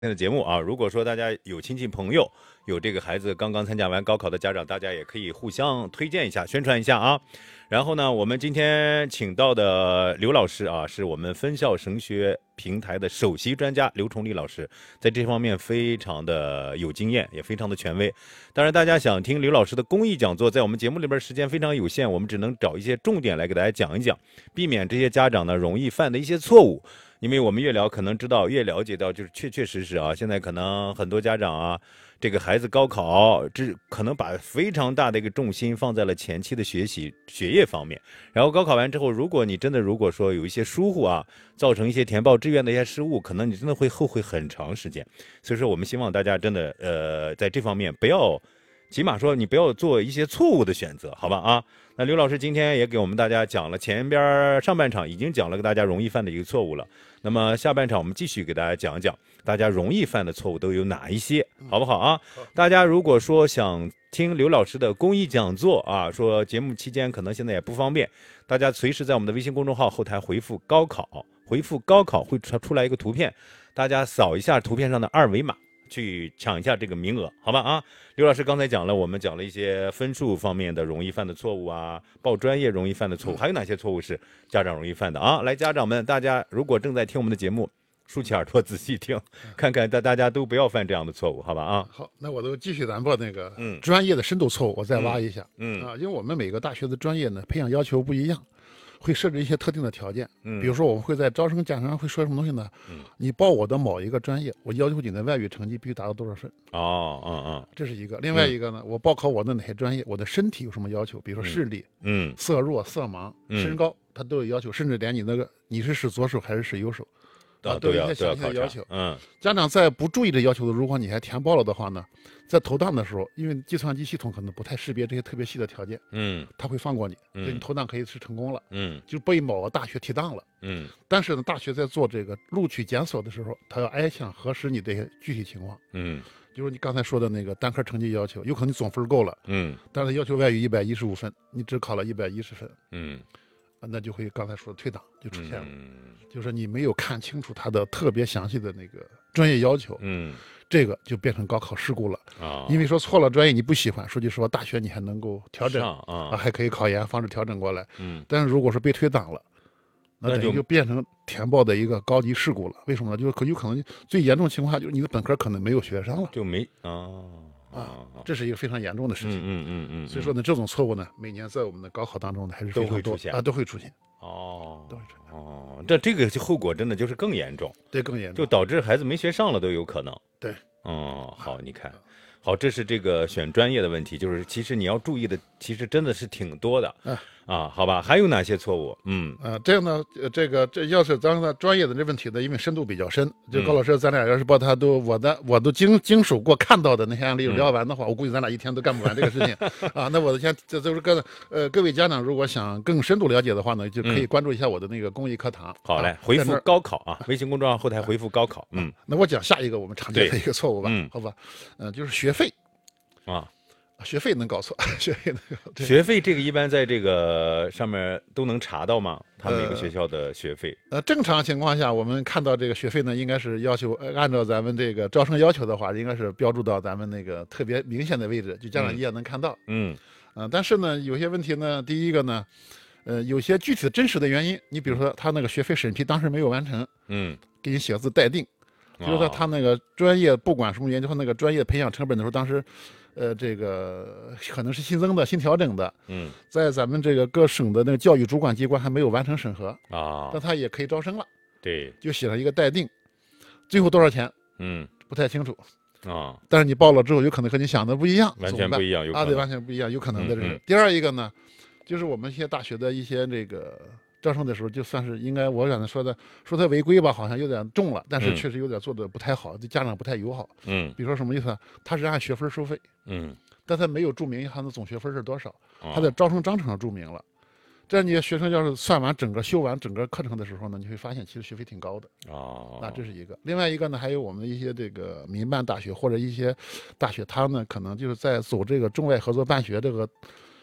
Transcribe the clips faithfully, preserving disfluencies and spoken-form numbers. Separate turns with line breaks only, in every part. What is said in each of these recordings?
的节目啊，如果说大家有亲戚朋友有这个孩子刚刚参加完高考的家长，大家也可以互相推荐一下、宣传一下啊。然后呢，我们今天请到的刘老师啊，是我们分校升学平台的首席专家刘崇立老师，在这方面非常的有经验，也非常的权威。当然，大家想听刘老师的公益讲座，在我们节目里边时间非常有限，我们只能找一些重点来给大家讲一讲，避免这些家长呢容易犯的一些错误。因为我们越聊，可能知道越了解到，就是确确实实啊，现在可能很多家长啊，这个孩子高考，这可能把非常大的一个重心放在了前期的学习学业方面，然后高考完之后，如果你真的如果说有一些疏忽啊，造成一些填报志愿的一些失误，可能你真的会后悔很长时间。所以说，我们希望大家真的呃，在这方面不要。起码说你不要做一些错误的选择，好吧啊？那刘老师今天也给我们大家讲了前边上半场已经讲了个大家容易犯的一个错误了，那么下半场我们继续给大家讲一讲大家容易犯的错误都有哪一些，好不好啊？大家如果说想听刘老师的公益讲座啊，说节目期间可能现在也不方便，大家随时在我们的微信公众号后台回复高考，回复高考会出来一个图片，大家扫一下图片上的二维码去抢一下这个名额，好吧啊？刘老师刚才讲了，我们讲了一些分数方面的容易犯的错误啊，报专业容易犯的错误，还有哪些错误是家长容易犯的啊？来，家长们，大家如果正在听我们的节目，竖起耳朵仔细听，看看大大家都不要犯这样的错误，好吧啊？
好，那我都继续咱把那个专业的深度错误，我再挖一下。
嗯
啊，因为我们每个大学的专业呢，培养要求不一样。会设置一些特定的条件，嗯，比如说我们会在招生讲上会说什么东西呢？嗯，你报我的某一个专业，我要求你的外语成绩必须达到多少分？
哦，嗯嗯，
这是一个。另外一个呢，我报考我的哪些专业，我的身体有什么要求？比如说视力，嗯，色弱、色盲、身高，它都有要求，甚至连你那个你是使左手还是使右手，
啊，
都有一些详细的要求。嗯，家长在不注意这要求的，如果你还填报了的话呢，在投档的时候，因为计算机系统可能不太识别这些特别细的条件，嗯，他会放过你，所以你投档可以是成功了，嗯，就被某个大学提档了，嗯，但是呢，大学在做这个录取检索的时候，他要挨项核实你这些具体情况，嗯，就是你刚才说的那个单科成绩要求，有可能你总分够了，嗯，但是要求外语一百一十五分，你只考了一百一十分，嗯。那就会刚才说的退档就出现了，嗯，就是你没有看清楚他的特别详细的那个专业要求，嗯，这个就变成高考事故了啊。因为说错了专业你不喜欢，说句实话，大学你还能够调整啊，还可以考研方式调整过来，嗯，但是如果是被退档了，那等于就变成填报的一个高级事故了。为什么呢？就是可有可能最严重情况下就是你的本科可能没有学上了，
就没啊。
啊，这是一个非常严重的事情。
嗯嗯嗯
所以说呢，这种错误呢，每年在我们的高考当中呢，还是
都会出现
啊，都会出现。
哦，都会出现。哦，这这个后果真的就是更严重，
对，更严重，
就导致孩子没学上了都有可能。
对，
哦，好，你看，好，这是这个选专业的问题，就是其实你要注意的，其实真的是挺多的。啊啊，好吧，还有哪些错误？嗯，
啊，这样呢，这个这要是咱的专业的这问题呢，因为深度比较深，就高老师，咱俩要是把他都我的我都经经手过看到的那些案例聊完的话，我估计咱俩一天都干不完这个事情啊。那我先这都是各呃各位家长，如果想更深度了解的话呢，就可以关注一下我的那个公益课堂。
好嘞，回复高考啊，微信公众号后台回复高考。嗯，
那我讲下一个我们常见的一个错误吧，好吧？嗯，就是学费
啊。
学费能搞错，学费能搞错。
学费这个一般在这个上面都能查到吗？他每个学校的学费？
呃，呃正常情况下，我们看到这个学费呢，应该是要求按照咱们这个招生要求的话，应该是标注到咱们那个特别明显的位置，就家长一眼能看到。嗯，嗯、呃，但是呢，有些问题呢，第一个呢，呃，有些具体的真实的原因，你比如说他那个学费审批当时没有完成，嗯，给你写个字待定，就是说他那个专业不管什么原因，就是那个专业培养成本的时候，当时。呃，这个可能是新增的、新调整的，嗯，在咱们这个各省的那个教育主管机关还没有完成审核啊，但他也可以招生了，
对，
就写上一个待定，最后多少钱，
嗯，
不太清楚
啊，
但是你报了之后，有可能和你想的不一样，
完全不一样，有
啊，对，完全不一样，有可能的这是。第二一个呢，就是我们一些大学的一些这个。招生的时候，就算是应该我刚才说的，说他违规吧，好像有点重了，但是确实有点做的不太好，对家长不太友好。嗯，比如说什么意思？他是按学分收费，嗯，但他没有注明他的总学分是多少，他在招生章程上注明了。这样你学生要是算完整个修完整个课程的时候呢，你会发现其实学费挺高的。哦，那这是一个。另外一个呢，还有我们的一些这个民办大学或者一些大学，他呢可能就是在走这个中外合作办学这个。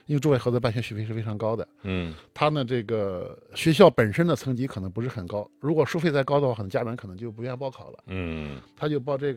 因为诸位孩子办学学费是非常高的。
嗯，
他呢这个学校本身的层级可能不是很高，如果收费再高的话，可能家长可能就不愿报考了。
嗯，
他就报这个。